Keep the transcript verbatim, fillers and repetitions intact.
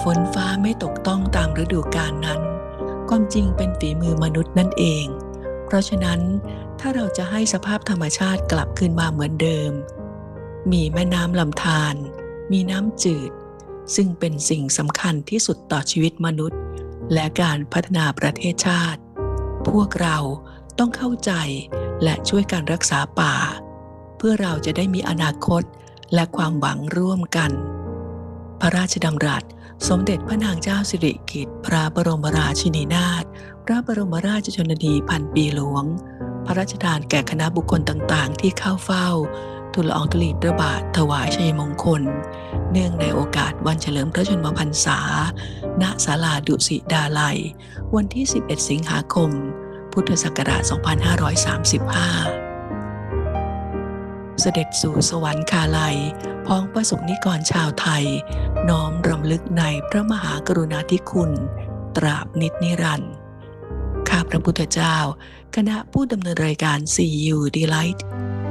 ฝนฟ้าไม่ตกต้องตามฤดูกาลนั้นความจริงเป็นฝีมือมนุษย์นั่นเอง เพราะฉะนั้นถ้าเราจะให้สภาพธรรมชาติกลับคืนมาเหมือนเดิมมีแม่น้ำลำธารมีน้ำจืดซึ่งเป็นสิ่งสำคัญที่สุดต่อชีวิตมนุษย์และการพัฒนาประเทศชาติพวกเราต้องเข้าใจและช่วยการรักษาป่าเพื่อเราจะได้มีอนาคตและความหวังร่วมกันพระราชดำรัสสมเด็จพระนางเจ้าสิริกิติ์พระบรมราชินีนาถพระบรมราชชนนีพันปีหลวงพระราชทานแก่คณะบุคคลต่างๆที่เข้าเฝ้าทูลละอองธุลีพระบาทถวายชัยมงคลเนื่องในโอกาสวันเฉลิมพระชนมพรรษาณศาลาดุสิดาลัยวันที่สิบเอ็ดสิงหาคมพุทธศักราชสองพันห้าร้อยสามสิบห้าเสด็จสู่สวรรคาลัยพ้องประสบนิกรชาวไทยน้อมรำลึกในพระมหากรุณาธิคุณตราบนิจนิรันดร์ข้าพระพุทธเจ้าคณะผู้ดำเนินรายการ ซี ยู Delight